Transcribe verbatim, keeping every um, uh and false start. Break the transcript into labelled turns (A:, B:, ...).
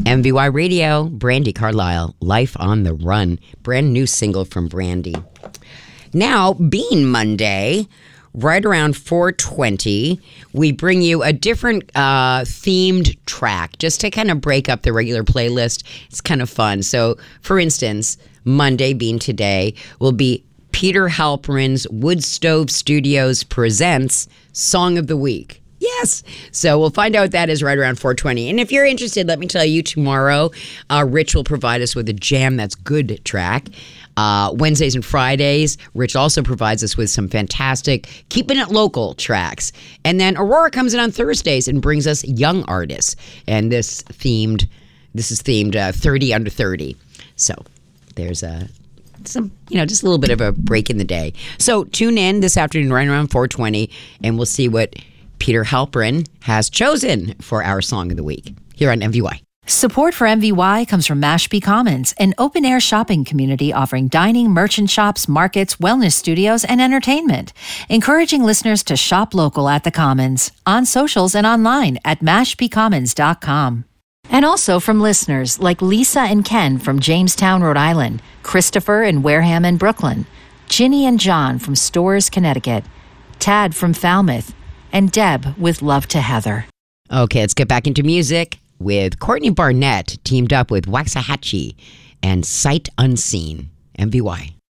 A: M V Y Radio, Brandi Carlile, Life on the Run. Brand new single from Brandi. Now, being Monday, right around four twenty, we bring you a different uh, themed track just to kind of break up the regular playlist. It's kind of fun. So, for instance, Monday being today will be Peter Halperin's Wood Stove Studios presents Song of the Week. Yes. So we'll find out what that is right around four twenty. And if you're interested, let me tell you, tomorrow, uh, Rich will provide us with a Jam That's Good track. Uh, Wednesdays and Fridays, Rich also provides us with some fantastic Keeping It Local tracks. And then Aurora comes in on Thursdays and brings us young artists. And this themed, this is themed uh, thirty under thirty. So there's a... some, you know, just a little bit of a break in the day. So tune in this afternoon right around four twenty, and we'll see what Peter Halperin has chosen for our Song of the Week here on M V Y.
B: Support for M V Y comes from Mashpee Commons, an open-air shopping community offering dining, merchant shops, markets, wellness studios, and entertainment. Encouraging listeners to shop local at the Commons, on socials and online at mashpee commons dot com. And also from listeners like Lisa and Ken from Jamestown, Rhode Island, Christopher in Wareham and Brooklyn, Ginny and John from Storrs, Connecticut, Tad from Falmouth, and Deb with Love to Heather.
A: Okay, let's get back into music with Courtney Barnett teamed up with Waxahachie and Sight Unseen. M V Y.